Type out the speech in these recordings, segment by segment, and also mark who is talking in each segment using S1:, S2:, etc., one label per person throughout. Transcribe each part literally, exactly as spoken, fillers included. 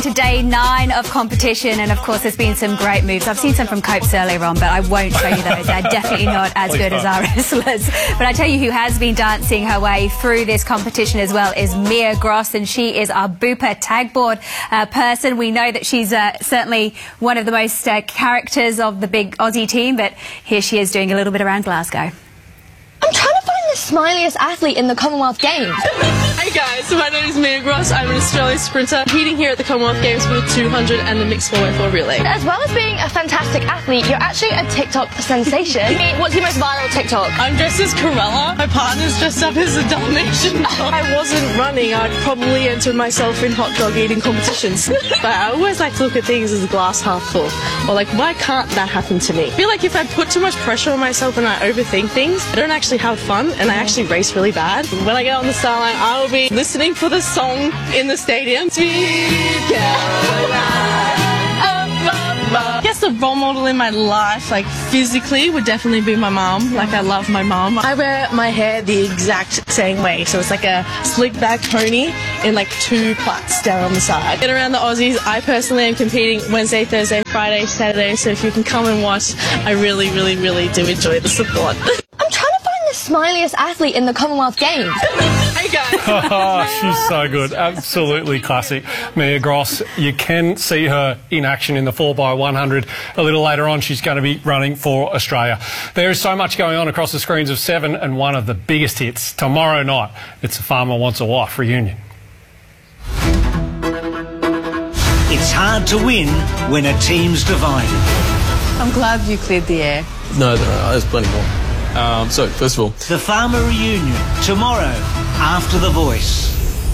S1: To day nine of competition, and of course there's been some great moves. I've seen some from Copes earlier on, but I won't show you those. They're definitely not as good as our wrestlers. But I tell you who has been dancing her way through this competition as well is Mia Gross, and she is our Bupa tagboard uh, person. We know that she's uh, certainly one of the most uh, characters of the big Aussie team, but here she is doing a little bit around Glasgow.
S2: I'm trying to find the smiliest athlete in the Commonwealth Games.
S3: Hey guys, my name is Mia Gross. I'm an Australian sprinter competing here at the Commonwealth Games for the two hundred and the mixed four by four relay.
S2: As well as being a fantastic athlete, you're actually a TikTok sensation. I mean, what's your most viral TikTok?
S3: I'm dressed as Corella. My partner's dressed up as a Dalmatian. I wasn't running, I'd probably enter myself in hot dog eating competitions. But I always like to look at things as a glass half full. Or like, why can't that happen to me? I feel like if I put too much pressure on myself and I overthink things, I don't actually have fun and I actually race really bad. When I get on the start line, I will be listening for the song in the stadium. Sweet Caroline. I guess the role model in my life, like physically, would definitely be my mom. Like, I love my mom. I wear my hair the exact same way, so it's like a slick back pony and like two plaits down on the side. Get around the Aussies. I personally am competing Wednesday, Thursday, Friday, Saturday, so if you can come and watch, I really, really, really do enjoy the support.
S2: I'm trying to find the smiliest athlete in the Commonwealth Games.
S3: Hey guys.
S4: Oh, she's so good. Absolutely classic. Mia Gross, you can see her in action in the four by one hundred a little later on. She's going to be running for Australia. There is so much going on across the screens of Seven, and one of the biggest hits tomorrow night. It's A Farmer Wants a Wife reunion.
S5: It's hard to win when a team's divided.
S6: I'm glad you cleared the air.
S7: No, no, there's plenty more. Um, so, first of all,
S5: The Farmer reunion tomorrow after The Voice.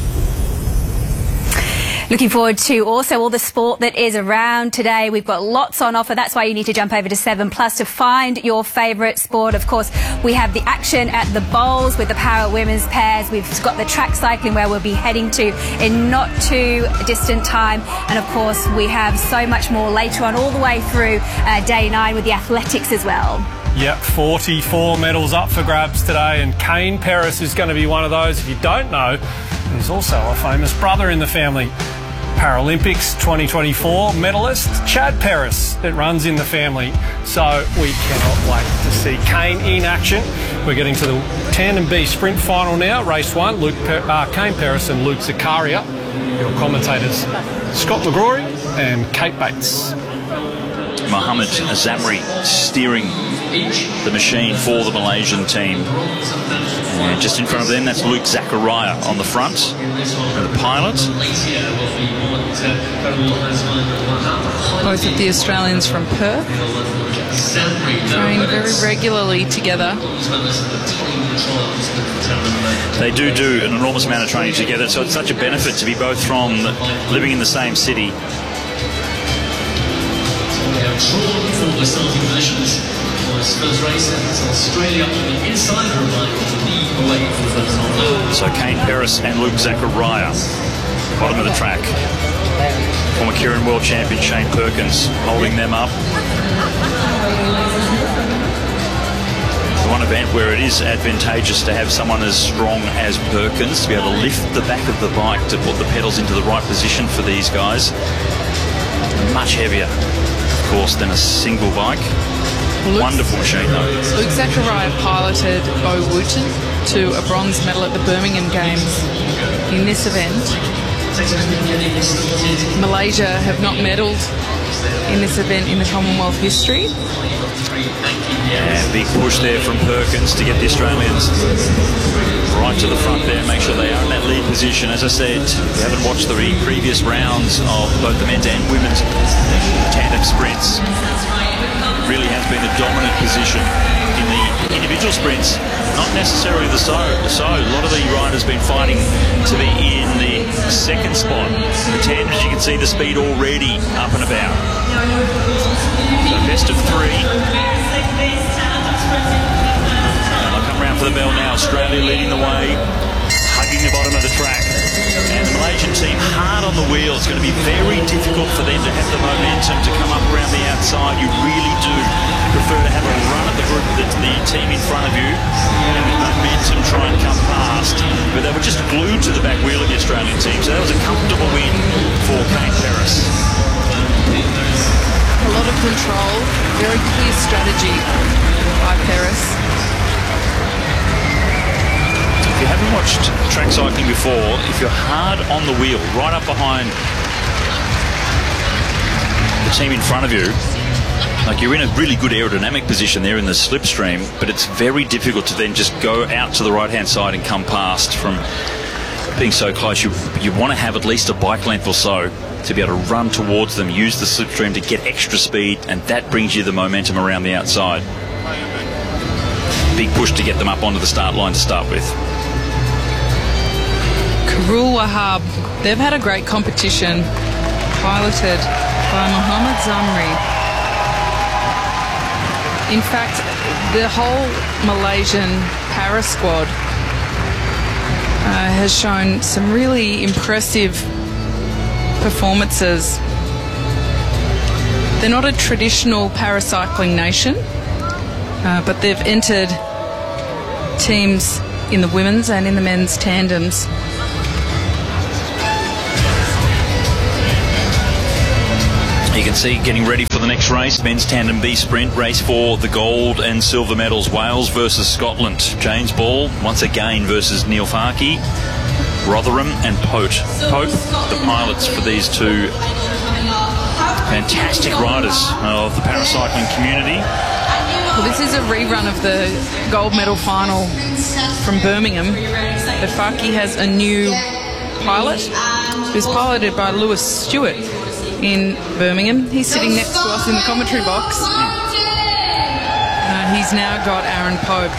S1: Looking forward to also all the sport that is around today. We've got lots on offer. That's why you need to jump over to seven plus to find your favourite sport. Of course, we have the action at the bowls with the para women's pairs. We've got the track cycling where we'll be heading to in not too distant time. And of course, we have so much more later on all the way through uh, day nine with the athletics as well.
S4: Yep, forty-four medals up for grabs today, and Kane Paris is going to be one of those. If you don't know, there's also a famous brother in the family. Paralympics twenty twenty-four medalist Chad Paris that runs in the family. So we cannot wait to see Kane in action. We're getting to the Tandem B sprint final now. Race one, Luke per uh, Kane Paris and Luke Zakaria. Your commentators, Scott McGrory and Kate Bates.
S8: Mohamed Zamri steering the machine for the Malaysian team. And just in front of them, that's Luke Zakaria on the front, the pilot.
S6: Both of the Australians from Perth train very regularly together.
S8: They do do an enormous amount of training together, so it's such a benefit to be both from living in the same city.
S9: For the starting positions for his first race, and Australia on the inside, the away for the first half.
S8: So Kane Paris and Luke Zakaria, bottom of the track. Former Keirin World Champion Shane Perkins holding them up. The one event where it is advantageous to have someone as strong as Perkins to be able to lift the back of the bike to put the pedals into the right position for these guys. Much heavier, of course, than a single bike. Luke's, Wonderful machine though.
S6: Luke Zakaria piloted Bo Wooten to a bronze medal at the Birmingham Games in this event. Malaysia have not medalled in this event in the Commonwealth history.
S8: Yeah, big push there from Perkins to get the Australians right to the front there, make sure they are in that lead position. As I said, if you haven't watched the previous rounds of both the men's and women's tandem sprints, it really has been a dominant position in the individual sprints, not necessarily the so. So a lot of the riders have been fighting to be in the second spot. The tandems, you can see the speed already up and about. So best of three. For the bell now, Australia leading the way, hugging the bottom of the track. And the Malaysian team hard on the wheel. It's going to be very difficult for them to have the momentum to come up around the outside. You really do prefer to have a run at the group, the, the team in front of you, and with momentum try and come past. But they were just glued to the back wheel of the Australian team, so that was a comfortable win for Kane Paris.
S6: A lot of control, very clear strategy by Paris.
S8: If you haven't watched track cycling before, if you're hard on the wheel, right up behind the team in front of you, like you're in a really good aerodynamic position there in the slipstream, but it's very difficult to then just go out to the right-hand side and come past from being so close. You, you want to have at least a bike length or so to be able to run towards them, use the slipstream to get extra speed, and that brings you the momentum around the outside. Big push to get them up onto the start line to start with.
S6: Karul Wahab, they've had a great competition, piloted by Mohamed Zamri. In fact, the whole Malaysian para squad uh, has shown some really impressive performances. They're not a traditional paracycling nation, uh, but they've entered teams in the women's and in the men's tandems.
S8: You can see getting ready for the next race, men's tandem B sprint, race for the gold and silver medals. Wales versus Scotland. James Ball once again versus Neil Farke, Rotherham and Pope. Pope, the pilots for these two fantastic riders of the paracycling community.
S6: Well, this is a rerun of the gold medal final from Birmingham, but Farke has a new pilot who's piloted by Lewis Stewart in Birmingham. He's sitting next to us in the commentary box. Uh, he's now got Aaron Pope,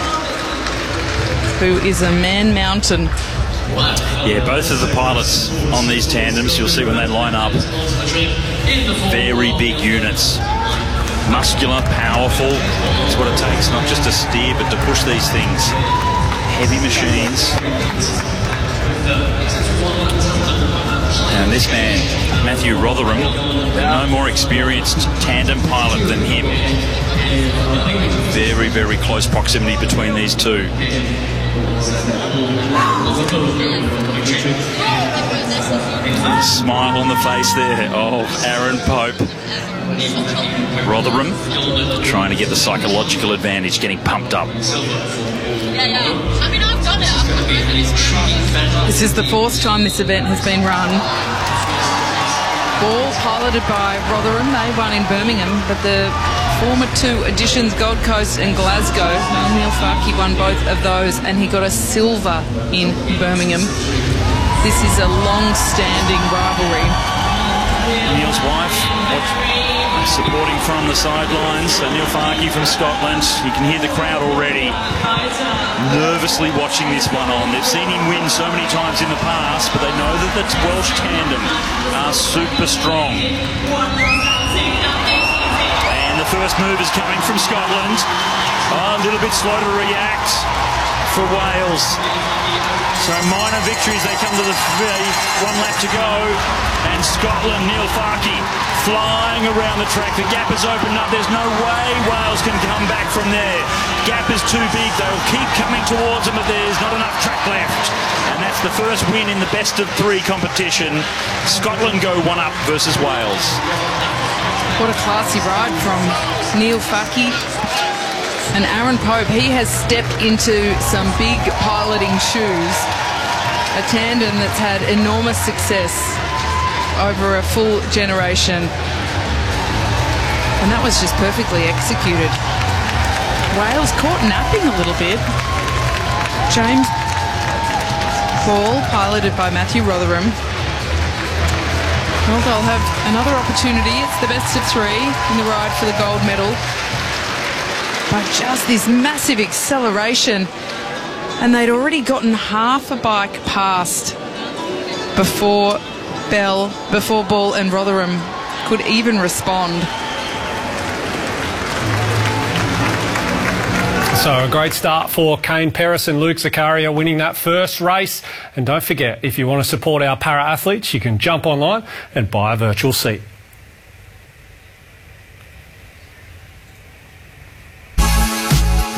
S6: who is a man mountain.
S8: Yeah, both of the pilots on these tandems, you'll see when they line up, very big units. Muscular, powerful, is what it takes, not just to steer, but to push these things. Heavy machines. And this man, Matthew Rotherham, no more experienced tandem pilot than him. Very, very close proximity between these two. Smile on the face there of Aaron Pope. Rotherham trying to get the psychological advantage, getting pumped up.
S6: This is the fourth time this event has been run. Ball piloted by Rotherham. They won in Birmingham, but the former two editions, Gold Coast and Glasgow, Neil Farke won both of those, and he got a silver in Birmingham. This is a long-standing rivalry.
S8: Neil's wife supporting from the sidelines. So Neil Farke from Scotland. You can hear the crowd already nervously watching this one on. They've seen him win so many times in the past, but they know that the Welsh tandem are super strong. And the first move is coming from Scotland. Oh, a little bit slow to react for Wales. So minor victories, they come to the one lap to go, and Scotland, Neil Farke flying around the track. The gap has opened up. There's no way Wales can come back from there. Gap is too big. They'll keep coming towards them, but there's not enough track left. And that's the first win in the best of three competition. Scotland go one up versus Wales.
S6: What a classy ride from Neil Farke. And Aaron Pope, he has stepped into some big piloting shoes. A tandem that's had enormous success over a full generation. And that was just perfectly executed. Wales caught napping a little bit. James Ball, piloted by Matthew Rotherham. Well, they'll have another opportunity. It's the best of three in the ride for the gold medal. But just this massive acceleration, and they'd already gotten half a bike past before Bell, before Ball and Rotherham could even respond.
S4: So a great start for Kane Paris and Luke Zakaria winning that first race. And don't forget, if you want to support our para athletes, you can jump online and buy a virtual seat.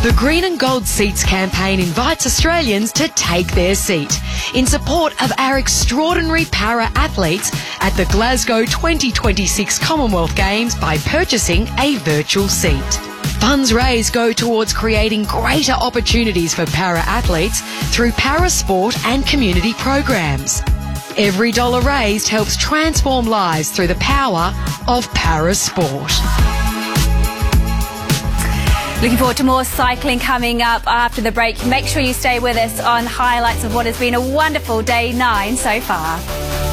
S10: The Green and Gold Seats campaign invites Australians to take their seat in support of our extraordinary para-athletes at the Glasgow twenty twenty-six Commonwealth Games by purchasing a virtual seat. Funds raised go towards creating greater opportunities for para-athletes through para-sport and community programs. Every dollar raised helps transform lives through the power of para-sport.
S1: Looking forward to more cycling coming up after the break. Make sure you stay with us on highlights of what has been a wonderful day nine so far.